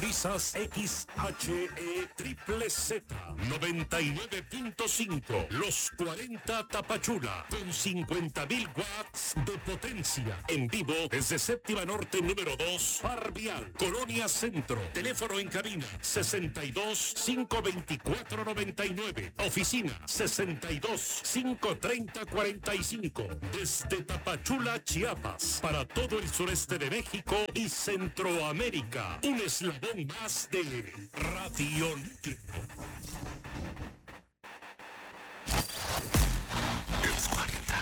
Sintonizas XHE Triple Z 99.5, Los 40 Tapachula, con 50.000 watts de potencia. En vivo desde Séptima Norte número 2, Parvial, Colonia Centro. Teléfono en cabina 62-524-99. Oficina 62-530-45. Desde Tapachula, Chiapas, para todo el sureste de México y Centroamérica. Un eslabón más de Radio Líquido.